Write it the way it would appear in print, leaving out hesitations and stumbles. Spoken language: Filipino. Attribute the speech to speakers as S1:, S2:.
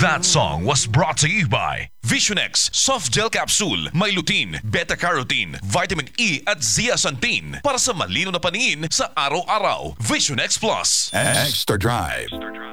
S1: That song was brought to you by Visionex Soft Gel Capsule. May lutein, beta-carotene, vitamin E at zeaxanthin para sa malino na paningin sa araw-araw. Visionex Plus.
S2: Extra Drive.